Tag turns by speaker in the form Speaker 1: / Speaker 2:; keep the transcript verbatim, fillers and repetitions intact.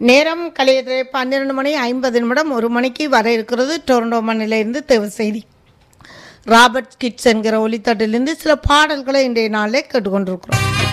Speaker 1: நேரம் கலையது பன்னிரண்டு மணி ஐம்பது நிமிடம் ஒரு மணிக்கு வர இருக்கிறது. டொரண்டோ மண்ணிலிருந்து தேவ செய்தி ராபர்ட் கிட்ஸ் என்கிற ஒலித்தட்டிலிருந்து சில பாடல்களை இன்றைய நாளில் கேட்டுக்கொண்டிருக்கிறோம்.